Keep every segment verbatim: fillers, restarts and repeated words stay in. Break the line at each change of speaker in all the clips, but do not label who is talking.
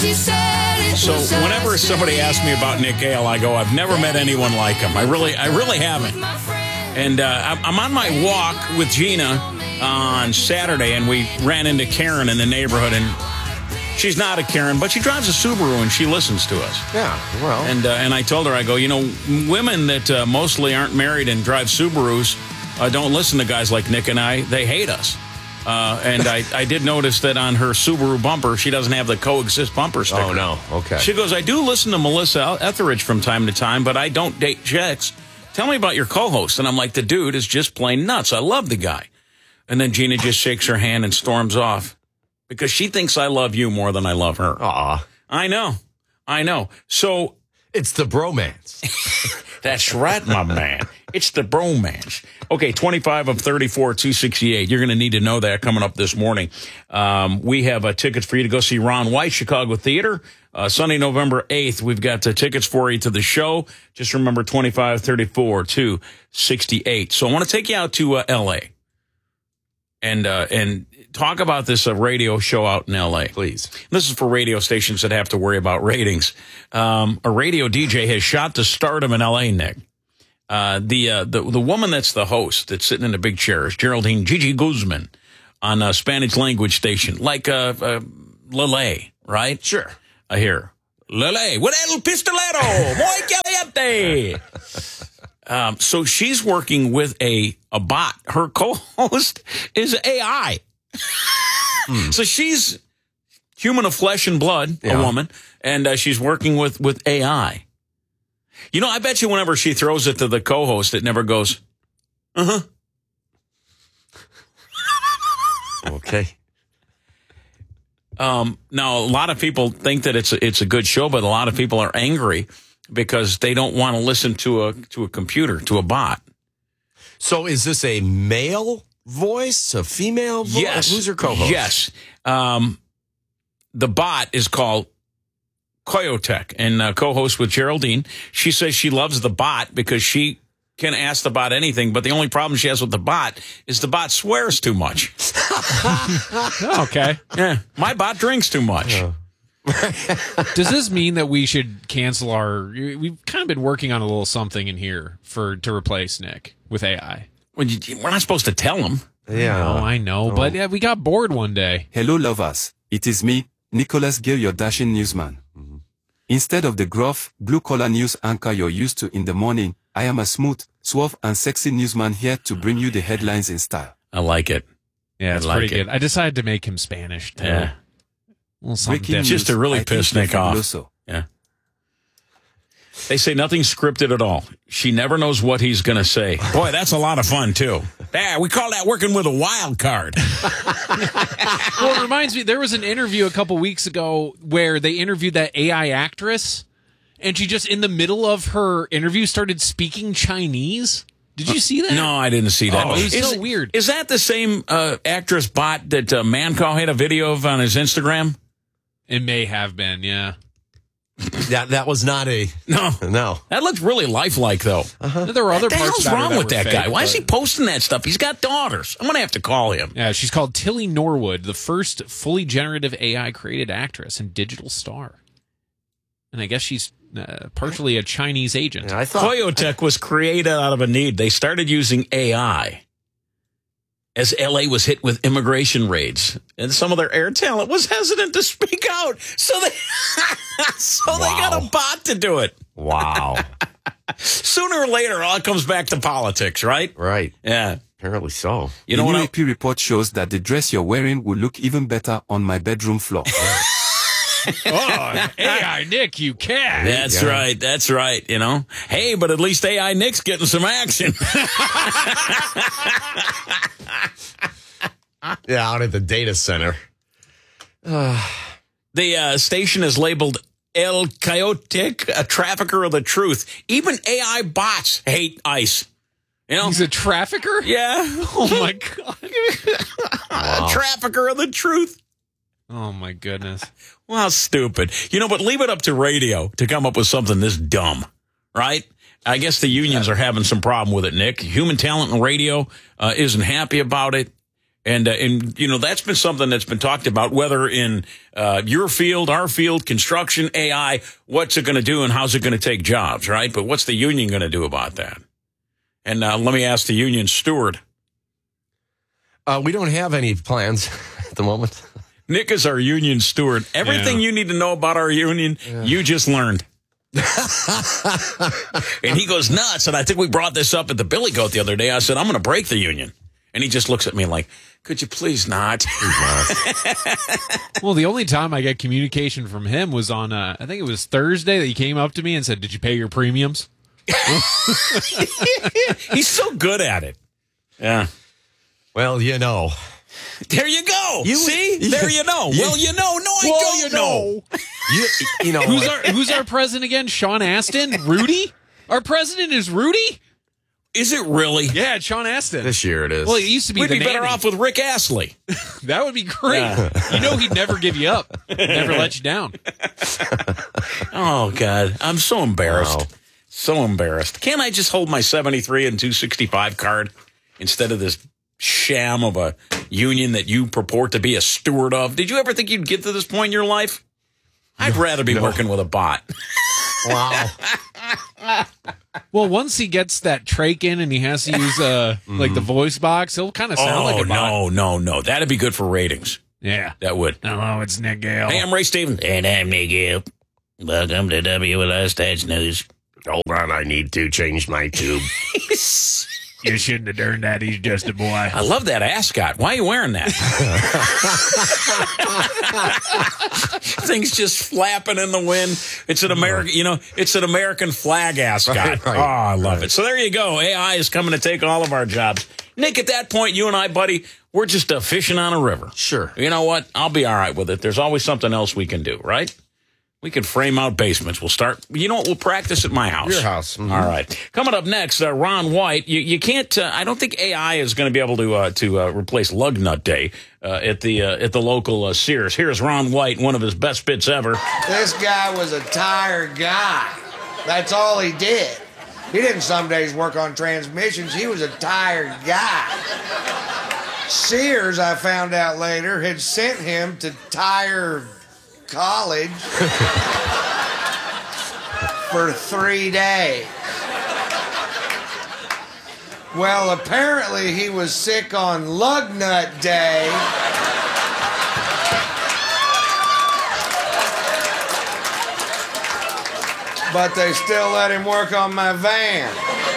So whenever somebody asks me about Nick Gale, I go, I've never met anyone like him. I really, I really haven't. And uh, I'm on my walk with Gina on Saturday, and we ran into Karen in the neighborhood, and she's not a Karen, but she drives a Subaru, and she listens to us.
Yeah, well.
And, uh, and I told her, I go, you know, women that uh, mostly aren't married and drive Subarus uh, don't listen to guys like Nick and I. They hate us. Uh, and I, I did notice that on her Subaru bumper, she doesn't have the Coexist bumper sticker.
Oh, no. Okay.
She goes, I do listen to Melissa Etheridge from time to time, but I don't date chicks. Tell me about your co-host. And I'm like, the dude is just plain nuts. I love the guy. And then Gina just shakes her hand and storms off because she thinks I love you more than I love her.
Aw.
I know. I know. So
it's the bromance.
That's right, my man. It's the bromance. Okay, twenty-five of thirty-four, two sixty-eight. You're going to need to know that coming up this morning. Um, we have uh, tickets for you to go see Ron White, Chicago Theater. Uh, Sunday, November eighth, we've got uh, tickets for you to the show. Just remember twenty-five, thirty-four, two sixty-eight. So I want to take you out to uh, L A and uh, and talk about this uh, radio show out in L A.
Please.
This is for radio stations that have to worry about ratings. Um, a radio D J has shot to stardom in L A, Nick. Uh, the, uh, the the woman that's the host that's sitting in the big chair is Geraldine Gigi Guzman on a Spanish language station, like uh, uh, Lele, right?
Sure.
I hear, Lele, with el pistolero, muy caliente. Um, so she's working with a, a bot. Her co-host is A I. hmm. So she's human of flesh and blood, yeah. a woman, and uh, she's working with, with A I. You know, I bet you whenever she throws it to the co-host, it never goes, uh-huh.
Okay.
Um, now, a lot of people think that it's a, it's a good show, but a lot of people are angry because they don't want to listen to a to a computer, to a bot.
So is this a male voice, a female voice?
Yes.
Who's your co-host?
Yes. Um, the bot is called Koyotek and uh, co-host with Geraldine. She says she loves the bot because she can ask the bot anything, but the only problem she has with the bot is the bot swears too much.
Okay.
Yeah. My bot drinks too much.
Yeah.
Does this mean that we should cancel our... We've kind of been working on a little something in here for to replace Nick with A I.
Well, you, we're not supposed to tell him.
Yeah.
Oh, I know, oh. but yeah, we got bored one day.
Hello, lovers. It is me, Nicholas Gill, your dashing newsman. Mm-hmm. Instead of the gruff, blue-collar news anchor you're used to in the morning, I am a smooth, suave, and sexy newsman here to bring you the headlines in style.
I like it.
Yeah, it's
I like
pretty
it.
good. I decided to make him Spanish, too.
Yeah.
Well, something
News,
just to really
I
piss Nick off. Yeah. They say nothing scripted at all. She never knows what he's going to say. Boy, that's a lot of fun, too. Yeah, we call that working with a wild card.
Well, it reminds me, there was an interview a couple weeks ago where they interviewed that A I actress, and she just, in the middle of her interview, started speaking Chinese. Did you see that?
No, I didn't see that.
Oh, it was
is,
so weird.
Is that the same uh, actress bot that uh, Mancow had a video of on his Instagram?
It may have been, yeah.
That that was not a
no
no.
That looked really lifelike though.
Uh-huh. There were other
what the
parts
hell's
about her
wrong
that
with
were
that
fake,
guy? Why
but...
is he posting that stuff? He's got daughters. I'm gonna have to call him.
Yeah, she's called Tilly Norwood, the first fully generative A I created actress and digital star. And I guess she's uh, partially a Chinese agent.
Yeah, I thought
Koyotek was created out of a need. They started using A I as L A was hit with immigration raids, and some of their air talent was hesitant to speak out, so they so wow. they got a bot to do it.
Wow.
Sooner or later, all comes back to politics, right?
Right.
Yeah.
Apparently so.
You
the
know
new
what?
A P report shows that the dress you're wearing will look even better on my bedroom floor.
Oh, A I Nick, you can.
That's
yeah.
right. That's right. You know, hey, but at least A I Nick's getting some action.
Yeah, out at the data center.
The uh, station is labeled El Coyotic, a trafficker of the truth. Even A I bots hate ICE. You know?
He's a trafficker?
Yeah.
Oh, my God.
Wow. A trafficker of the truth.
Oh, my goodness.
Well, stupid. You know, but leave it up to radio to come up with something this dumb, right? I guess the unions are having some problem with it, Nick. Human talent in radio uh, isn't happy about it. And, uh, and you know, that's been something that's been talked about, whether in uh, your field, our field, construction, A I, what's it going to do and how's it going to take jobs, right? But what's the union going to do about that? And uh, let me ask the union steward.
Uh, we don't have any plans at the moment.
Nick is our union steward. Everything
Yeah.
you need to know about our union, yeah. you just learned. And he goes nuts. And I think we brought this up at the Billy Goat the other day. I said, I'm going to break the union. And he just looks at me like, could you please not? Please
not. Well, the only time I got communication from him was on, uh, I think it was Thursday that he came up to me and said, did you pay your premiums?
He's so good at it. Yeah.
Well, you know.
There you go.
You,
See?
You,
there you know. You, well, you know. No, I
well,
don't
you
know.
know.
You, you know.
Who's our, who's our president again? Sean Astin? Rudy? Our president is Rudy?
Is it really?
Yeah, it's Sean Astin.
This year it is.
Well, it used to be
We'd
the
be better
nanny.
off with Rick Astley.
That would be great.
Yeah.
You know he'd never give you up. Never let you down.
Oh, God. I'm so embarrassed.
Wow.
So embarrassed. Can't I just hold my seventy-three and two sixty-five card instead of this sham of a union that you purport to be a steward of? Did you ever think you'd get to this point in your life? I'd rather be
no.
working with a bot.
Wow.
Well, once he gets that trach in and he has to use uh, mm. like the voice box, he'll kind of sound
oh,
like a bot.
no, no, no. That'd be good for ratings.
Yeah.
That would.
Hello, it's Nick Gale.
Hey, I'm Ray Stevens. And I'm Nick Gale. Welcome to W L S Stats News.
Hold on, I need to change my tube.
You shouldn't have done that. He's just a boy.
I love that ascot. Why are you wearing that? Thing's just flapping in the wind. It's an American, you know, it's an American flag ascot.
Right, right,
oh, I love
right.
it. So there you go. A I is coming to take all of our jobs. Nick, at that point, you and I, buddy, we're just uh, fishing on a river.
Sure.
You know what? I'll be all right with it. There's always something else we can do, right? We can frame out basements. We'll start, you know what, we'll practice at my house.
Your house. Mm-hmm.
All right. Coming up next, uh, Ron White. You, you can't, uh, I don't think A I is going to be able to uh, to uh, replace Lug Nut Day uh, at the uh, at the local uh, Sears. Here's Ron White, one of his best bits ever.
This guy was a tired guy. That's all he did. He didn't some days work on transmissions. He was a tired guy. Sears, I found out later, had sent him to Tire College for three days. Well, apparently he was sick on Lug Nut Day. But they still let him work on my van.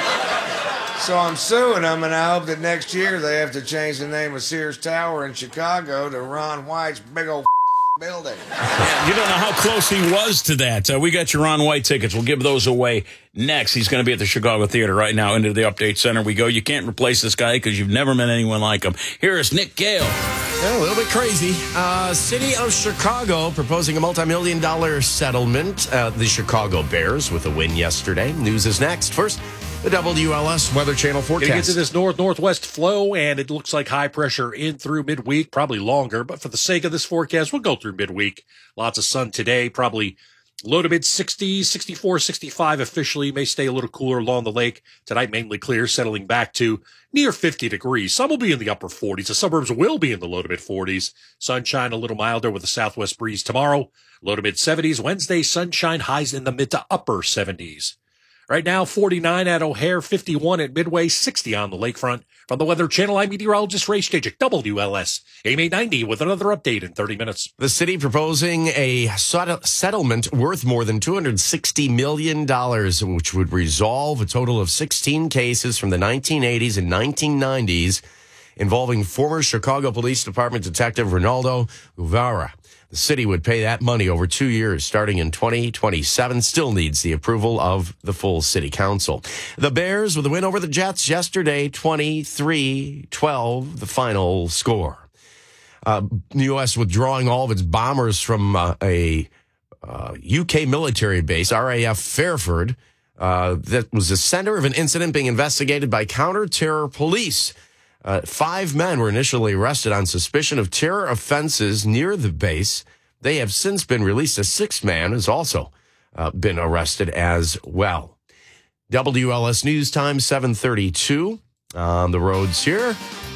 So I'm suing them, and I hope that next year they have to change the name of Sears Tower in Chicago to Ron White's big old building.
Yeah, you don't know how close he was to that. Uh, we got your Ron White tickets. We'll give those away next. He's going to be at the Chicago Theater right now. Into the Update Center we go. You can't replace this guy because you've never met anyone like him. Here is Nick Gale.
Yeah, a little bit crazy. Uh, City of Chicago proposing a multi-million dollar settlement. Uh, the Chicago Bears with a win yesterday. News is next. First, the W L S Weather Channel forecast.
Going to get to this north-northwest flow, and it looks like high pressure in through midweek, probably longer. But for the sake of this forecast, we'll go through midweek. Lots of sun today, probably low to mid sixties, sixty-four, sixty-five officially. May stay a little cooler along the lake. Tonight, mainly clear, settling back to near fifty degrees. Some will be in the upper forties. The suburbs will be in the low to mid forties. Sunshine a little milder with a southwest breeze tomorrow. Low to mid seventies. Wednesday, sunshine, highs in the mid to upper seventies. Right now, forty-nine at O'Hare, fifty-one at Midway, sixty on the lakefront. From the Weather Channel, I'm meteorologist Ray Stajic, W L S, A M A ninety, with another update in thirty minutes.
The city proposing a settlement worth more than two hundred sixty million dollars, which would resolve a total of sixteen cases from the nineteen eighties and nineteen nineties involving former Chicago Police Department Detective Ronaldo Guevara. The city would pay that money over two years, starting in twenty twenty-seven. Still needs the approval of the full city council. The Bears with a win over the Jets yesterday, twenty-three twelve, the final score. Uh, the U S withdrawing all of its bombers from uh, a uh, U K military base, R A F Fairford, uh, that was the center of an incident being investigated by counter-terror police. Uh, five men were initially arrested on suspicion of terror offenses near the base. They have since been released. A sixth man has also uh, been arrested as well. W L S News Time, seven thirty-two on the roads here.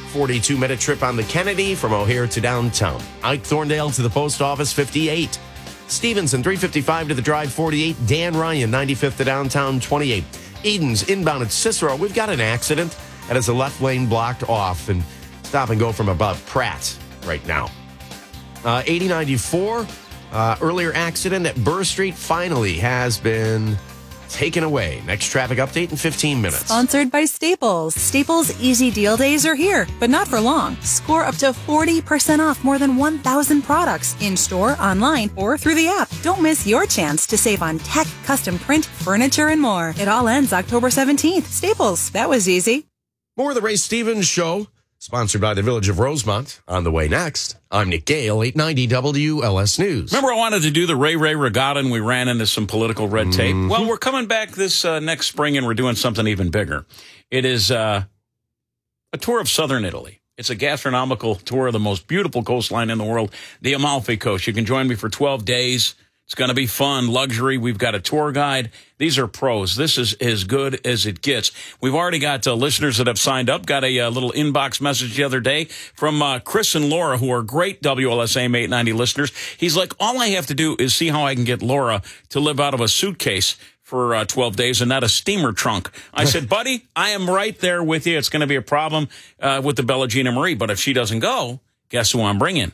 forty-two minute trip on the Kennedy from O'Hare to downtown. Ike Thorndale to the post office, fifty-eight. Stevenson, three fifty-five to the drive, forty-eight. Dan Ryan, ninety-fifth to downtown, twenty-eight. Eden's inbound at Cicero. We've got an accident that has a left lane blocked off and stop and go from about Pratt right now. Uh, eighty ninety-four, uh, earlier accident at Burr Street finally has been taken away. Next traffic update in fifteen minutes.
Sponsored by Staples. Staples Easy Deal Days are here, but not for long. Score up to forty percent off more than one thousand products in-store, online, or through the app. Don't miss your chance to save on tech, custom print, furniture, and more. It all ends October seventeenth. Staples. That was easy.
More of the Ray Stevens Show, sponsored by the Village of Rosemont. On the way next, I'm Nick Gale, eight ninety W L S News.
Remember I wanted to do the Ray Ray Regatta and we ran into some political red tape? Mm-hmm. Well, we're coming back this uh, next spring and we're doing something even bigger. It is uh, a tour of southern Italy. It's a gastronomical tour of the most beautiful coastline in the world, the Amalfi Coast. You can join me for twelve days. It's going to be fun, luxury. We've got a tour guide. These are pros. This is as good as it gets. We've already got uh, listeners that have signed up. Got a uh, little inbox message the other day from uh, Chris and Laura, who are great W L S A M eight ninety listeners. He's like, all I have to do is see how I can get Laura to live out of a suitcase for uh, twelve days and not a steamer trunk. I said, buddy, I am right there with you. It's going to be a problem uh, with the Bella Gina Marie. But if she doesn't go, guess who I'm bringing?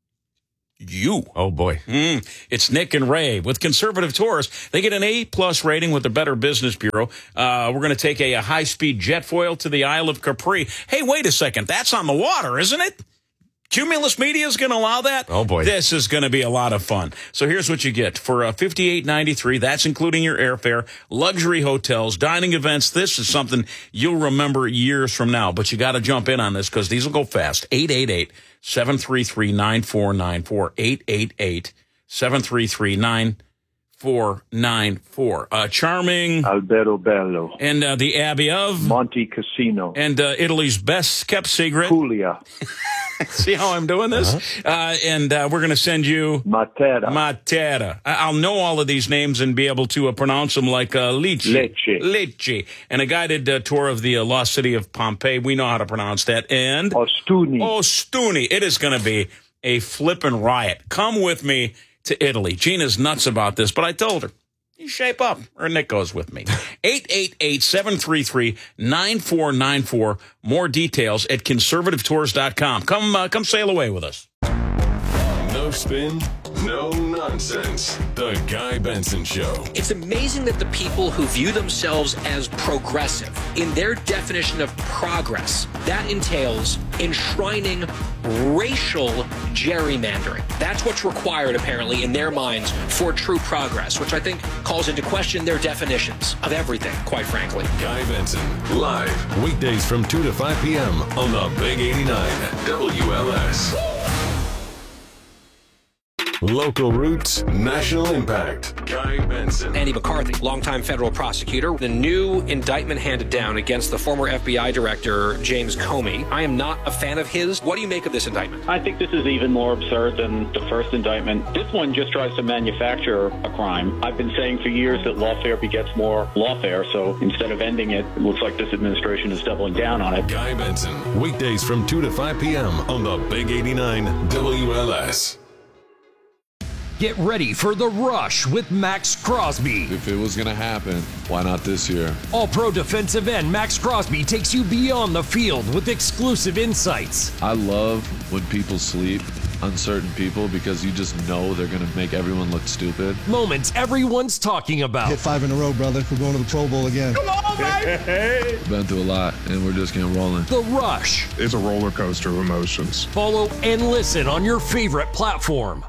You.
Oh, boy.
Mm, it's Nick and Ray. With Conservative Tours, they get an A-plus rating with the Better Business Bureau. Uh, we're going to take a, a high-speed jet foil to the Isle of Capri. Hey, wait a second. That's on the water, isn't it? Cumulus Media is going to allow that?
Oh, boy.
This is going to be a lot of fun. So here's what you get. For uh, fifty-eight ninety-three, that's including your airfare, luxury hotels, dining events. This is something you'll remember years from now. But you got to jump in on this because these will go fast. eight eight eight, seven three three, nine four nine four. eight eight eight, seven three three, nine four nine four. Uh, charming.
Alberto Bello.
And uh, the Abbey of.
Monte Cassino.
And uh, Italy's best kept secret.
Puglia.
See how I'm doing this? Uh-huh. Uh, and uh, we're going to send you...
Matera.
Matera. I- I'll know all of these names and be able to uh, pronounce them like uh, Lecce.
Lecce.
Lecce. And a guided uh, tour of the uh, lost city of Pompeii. We know how to pronounce that. And...
Ostuni.
Ostuni. It is going to be a flippin' riot. Come with me to Italy. Gina's nuts about this, but I told her, you shape up, or Nick goes with me. eight eight eight, seven three three, nine four nine four. More details at conservative tours dot com. Come, uh, come sail away with us.
No spin, no nonsense. The Guy Benson Show.
It's amazing that the people who view themselves as progressive, in their definition of progress, that entails enshrining racial gerrymandering. That's what's required, apparently, in their minds for true progress, which I think calls into question their definitions of everything, quite frankly.
Guy Benson, live, weekdays from two to five p.m. on the Big eighty-nine W L S. Local roots, national impact. Guy Benson.
Andy McCarthy, longtime federal prosecutor. The new indictment handed down against the former F B I director, James Comey. I am not a fan of his. What do you make of this indictment?
I think this is even more absurd than the first indictment. This one just tries to manufacture a crime. I've been saying for years that lawfare begets more lawfare, so instead of ending it, it looks like this administration is doubling down on it.
Guy Benson, weekdays from two to five p.m. on the Big eighty-nine W L S.
Get ready for The Rush with Max Crosby.
If it was going to happen, why not this year?
All-Pro defensive end Max Crosby takes you beyond the field with exclusive insights.
I love when people sleep on certain people because you just know they're going to make everyone look stupid.
Moments everyone's talking about.
Hit five in a row, brother. We're going to the Pro Bowl again.
Come on, baby!
Been through a lot, and we're just getting rolling.
The Rush.
It's a roller coaster of emotions.
Follow and listen on your favorite platform.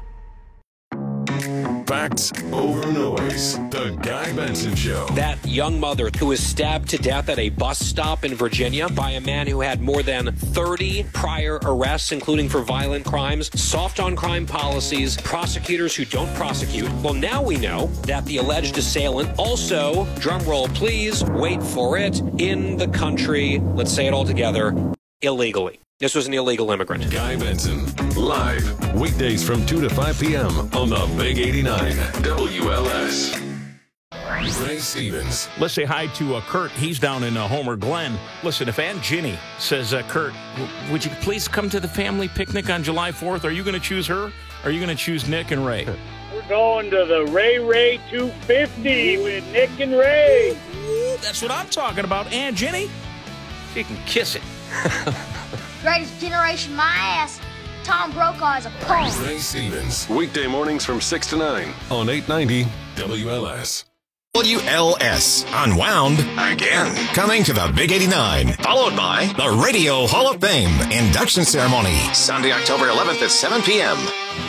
Facts over noise. The Guy Benson Show.
That young mother who was stabbed to death at a bus stop in Virginia by a man who had more than thirty prior arrests, including for violent crimes, soft on crime policies, prosecutors who don't prosecute. Well, now we know that the alleged assailant also, drumroll please, wait for it, in the country, let's say it all together, illegally. This was an illegal immigrant.
Guy Benson, live, weekdays from two to five p.m. on the Big eighty-nine W L S. Ray Stevens.
Let's say hi to uh, Kurt. He's down in uh, Homer Glen. Listen, if Aunt Ginny says, uh, Kurt, w- would you please come to the family picnic on July fourth? Are you going to choose her? Or are you going to choose Nick and Ray?
We're going to the Ray Ray two fifty with Nick and Ray.
Ooh, that's what I'm talking about. Aunt Ginny, she can kiss it.
Greatest generation, my ass. Tom Brokaw is a punk.
Ray Stevens. Weekday mornings from six to nine on eight ninety W L S.
W L S Unwound again. Coming to the Big eighty-nine, followed by the Radio Hall of Fame induction ceremony, Sunday, October eleventh at seven p.m.